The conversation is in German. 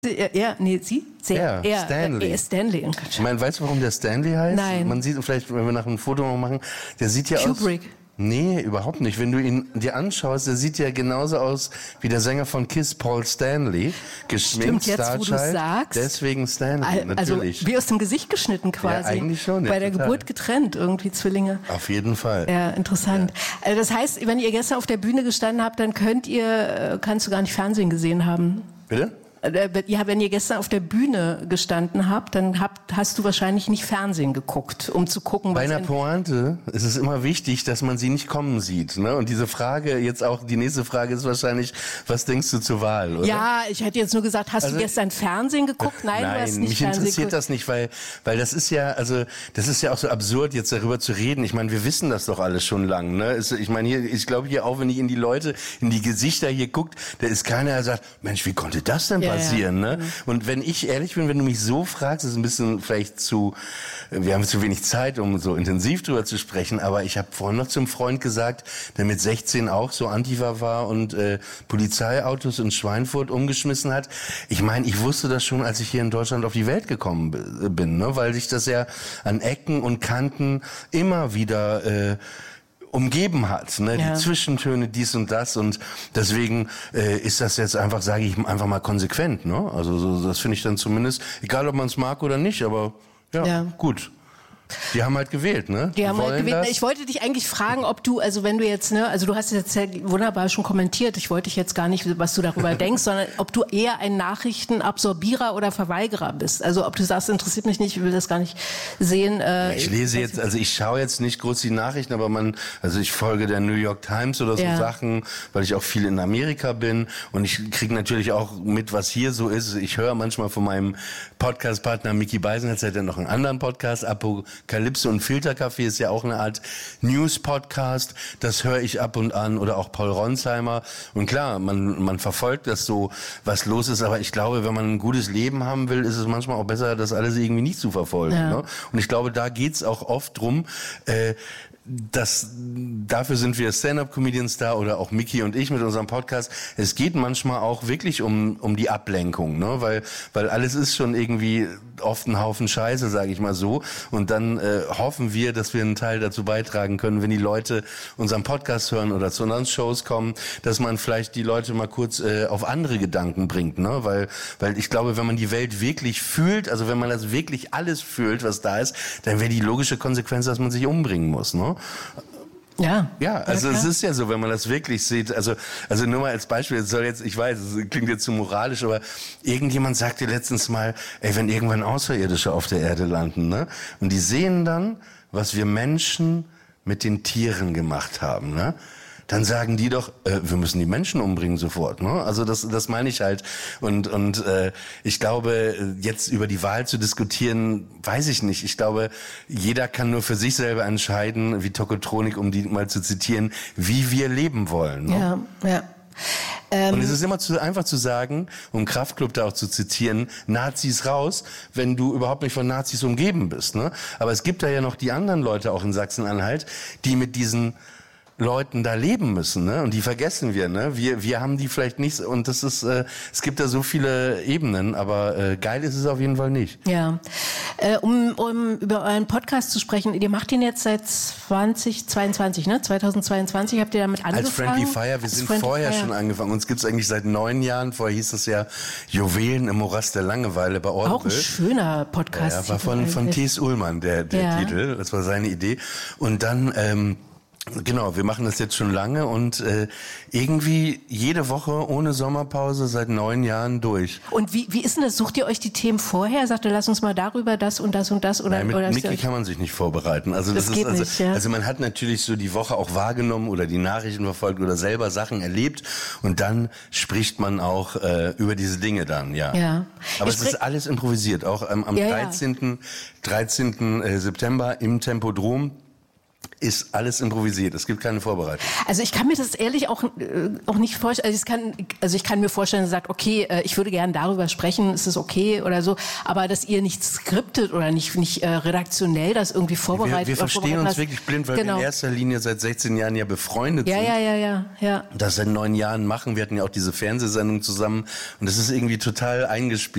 Sie? Stanley. Stanley. Ich meine, weißt du, warum der Stanley heißt? Nein. Man sieht vielleicht, wenn wir nach einem Foto machen, der sieht ja Kubrick. aus... Nee, überhaupt nicht. Wenn du ihn dir anschaust, der sieht ja genauso aus wie der Sänger von Kiss, Paul Stanley. Geschminkt, Stimmt, jetzt, wo du sagst. Deswegen Stanley, natürlich. Also wie aus dem Gesicht geschnitten quasi. Ja, eigentlich schon. Bei der Geburt getrennt, irgendwie Zwillinge. Auf jeden Fall. Ja, interessant. Ja. Das heißt, wenn ihr gestern auf der Bühne gestanden habt, dann kannst du gar nicht Fernsehen gesehen haben. Bitte? Ja, wenn ihr gestern auf der Bühne gestanden habt, dann hast du wahrscheinlich nicht Fernsehen geguckt, um zu gucken, was... Bei einer Pointe ist es immer wichtig, dass man sie nicht kommen sieht. Ne? Und diese Frage, jetzt auch die nächste Frage ist wahrscheinlich, was denkst du zur Wahl, oder? Ja, ich hätte jetzt nur gesagt, hast du gestern Fernsehen geguckt? Nein, du hast nicht mich Fernsehen interessiert geguckt. das nicht, weil das ist ja, das ist ja auch so absurd, jetzt darüber zu reden. Ich meine, wir wissen das doch alles schon lang. Ne? Ich meine, ich glaube hier auch, wenn ich in die Leute, in die Gesichter hier guckt, da ist keiner, der sagt, Mensch, wie konnte das denn passieren? Ja. Ne? Und wenn ich ehrlich bin, wenn du mich so fragst, ist ein bisschen vielleicht wir haben zu wenig Zeit, um so intensiv drüber zu sprechen, aber ich habe vorhin noch zum Freund gesagt, der mit 16 auch so Antifa war und Polizeiautos in Schweinfurt umgeschmissen hat. Ich meine, ich wusste das schon, als ich hier in Deutschland auf die Welt gekommen bin, ne? Weil sich das ja an Ecken und Kanten immer wieder umgeben hat, ne? Ja. Die Zwischentöne, dies und das, und deswegen ist das jetzt einfach, sage ich einfach mal, konsequent, ne? Also das finde ich dann zumindest, egal ob man es mag oder nicht, aber ja. Gut. Die haben halt gewählt, ne? Die haben halt gewählt. Ich wollte dich eigentlich fragen, ob du, also wenn du jetzt, ne, also du hast jetzt ja wunderbar schon kommentiert, ich wollte dich jetzt gar nicht, was du darüber denkst, sondern ob du eher ein Nachrichtenabsorbierer oder Verweigerer bist. Also ob du sagst, interessiert mich nicht, ich will das gar nicht sehen. Ich lese jetzt, also ich schaue jetzt nicht groß die Nachrichten, aber ich folge der New York Times oder so Sachen, weil ich auch viel in Amerika bin, und ich kriege natürlich auch mit, was hier so ist. Ich höre manchmal von meinem Podcast-Partner Micky Beisenherz, der hat ja noch einen anderen Podcast, Kalypso und Filterkaffee ist ja auch eine Art News-Podcast, das höre ich ab und an, oder auch Paul Ronsheimer. Und klar, man verfolgt das so, was los ist, aber ich glaube, wenn man ein gutes Leben haben will, ist es manchmal auch besser, das alles irgendwie nicht zu verfolgen. Ja. Ne? Und ich glaube, da geht's auch oft drum, dafür sind wir Stand-up-Comedians da, oder auch Micky und ich mit unserem Podcast. Es geht manchmal auch wirklich um die Ablenkung, ne? Weil alles ist schon irgendwie oft ein Haufen Scheiße, sage ich mal so. Und dann hoffen wir, dass wir einen Teil dazu beitragen können, wenn die Leute unseren Podcast hören oder zu unseren Shows kommen, dass man vielleicht die Leute mal kurz auf andere Gedanken bringt, ne? Weil ich glaube, wenn man die Welt wirklich fühlt, also wenn man das wirklich alles fühlt, was da ist, dann wäre die logische Konsequenz, dass man sich umbringen muss, ne? Ja, also es ist ja so, wenn man das wirklich sieht, also nur mal als Beispiel, ich weiß, es klingt jetzt zu moralisch, aber irgendjemand sagte letztens mal, wenn irgendwann Außerirdische auf der Erde landen, ne? Und die sehen dann, was wir Menschen mit den Tieren gemacht haben, ne? Dann sagen die doch, wir müssen die Menschen umbringen sofort, ne? Also das meine ich halt. Und ich glaube, jetzt über die Wahl zu diskutieren, weiß ich nicht. Ich glaube, jeder kann nur für sich selber entscheiden, wie Tokotronik, um die mal zu zitieren, wie wir leben wollen. Ne? Ja. Und es ist immer zu einfach zu sagen, um Kraftklub da auch zu zitieren, Nazis raus, wenn du überhaupt nicht von Nazis umgeben bist, ne? Aber es gibt da ja noch die anderen Leute auch in Sachsen-Anhalt, die mit diesen Leuten da leben müssen, ne? Und die vergessen wir, ne? Wir haben die vielleicht nicht, und das ist, es gibt da so viele Ebenen, aber geil ist es auf jeden Fall nicht. Ja, um über euren Podcast zu sprechen, ihr macht ihn jetzt seit 2022, ne? 2022 habt ihr damit angefangen. Als Friendly Fire, wir sind vorher schon angefangen. Uns gibt's eigentlich seit 9 Jahren. Vorher hieß es ja Juwelen im Morast der Langeweile bei Audible. Auch ein schöner Podcast. Ja, war von T.S. Ullmann der Titel. Das war seine Idee. Und dann genau, wir machen das jetzt schon lange und irgendwie jede Woche ohne Sommerpause seit 9 Jahren durch. Und wie ist denn das? Sucht ihr euch die Themen vorher? Sagt ihr, lass uns mal darüber das und das und das? Oder, Nein, mit Micky kann man sich nicht vorbereiten. Also das geht ist nicht, ja. Also man hat natürlich so die Woche auch wahrgenommen oder die Nachrichten verfolgt oder selber Sachen erlebt, und dann spricht man auch über diese Dinge dann, ja. Aber es ist alles improvisiert, auch am 13. September im Tempodrom. Ist alles improvisiert. Es gibt keine Vorbereitung. Also ich kann mir das ehrlich auch nicht vorstellen. Also ich kann mir vorstellen, dass ihr sagt, okay, ich würde gerne darüber sprechen, ist es okay oder so, aber dass ihr nicht skriptet oder nicht redaktionell das irgendwie vorbereitet. Wir verstehen uns wirklich blind, weil wir in erster Linie seit 16 Jahren ja befreundet sind. Ja. Das seit 9 Jahren machen. Wir hatten ja auch diese Fernsehsendung zusammen, und das ist irgendwie total eingespielt.